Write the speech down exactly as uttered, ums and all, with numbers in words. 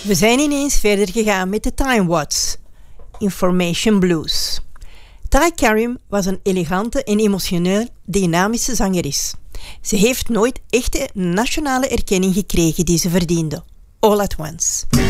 We zijn ineens verder gegaan met de Time Watts. Information Blues. Ty Karim was een elegante en emotioneel dynamische zangeres. Ze heeft nooit echte nationale erkenning gekregen die ze verdiende. All at Once.